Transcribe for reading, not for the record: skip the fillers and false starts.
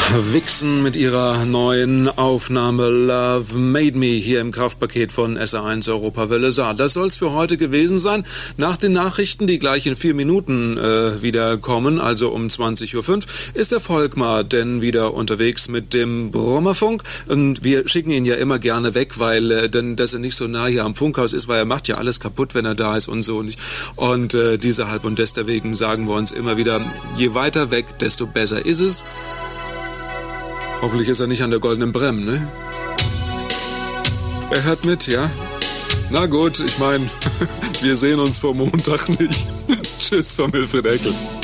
Vixen mit ihrer neuen Aufnahme Love Made Me hier im Kraftpaket von SR1 Europawelle Saar. Das soll's für heute gewesen sein. Nach den Nachrichten, die gleich in 4 Minuten wieder kommen, also um 20.05 Uhr, ist der Volkmar denn wieder unterwegs mit dem Brummerfunk. Und wir schicken ihn ja immer gerne weg, weil dass er nicht so nah hier am Funkhaus ist, weil er macht ja alles kaputt, wenn er da ist und so. Und deshalb und deswegen sagen wir uns immer wieder, je weiter weg, desto besser ist es. Hoffentlich ist er nicht an der Goldenen Brem, ne? Er hört mit, ja? Na gut, ich meine, wir sehen uns vor Montag nicht. Tschüss von Wilfried Eckel.